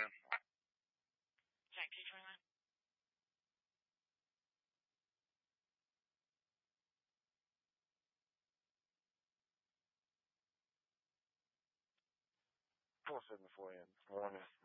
in. Jack, can you try that? 474 in. Morning.